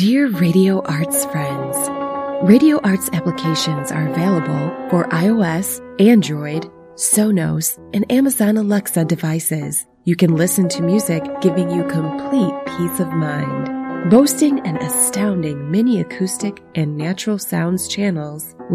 Dear Radio Arts friends, Radio Arts applications are available for iOS, Android, Sonos, and Amazon Alexa devices. You can listen to music giving you complete peace of mind. Boasting an astounding mini acoustic and natural sounds channels